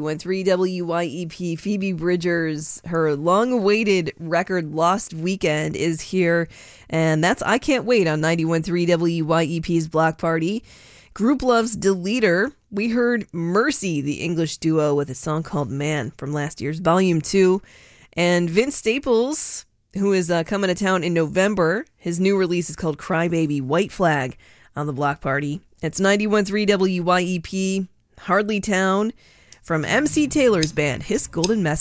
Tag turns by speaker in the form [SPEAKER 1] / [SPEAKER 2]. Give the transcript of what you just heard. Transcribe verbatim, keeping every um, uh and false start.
[SPEAKER 1] ninety-one point three W Y E P. Phoebe Bridgers, her long-awaited record Lost Weekend is here, and that's I Can't Wait on ninety-one point three W Y E P's Block Party. Group Love's Deleter. We heard Mercy, the English duo, with a song called Man from last year's Volume two. And Vince Staples, who is uh, coming to town in November. His new release is called Crybaby, White Flag on the Block Party. It's ninety-one point three W Y E P, Hardly Town, from M C Taylor's band, His Golden Message.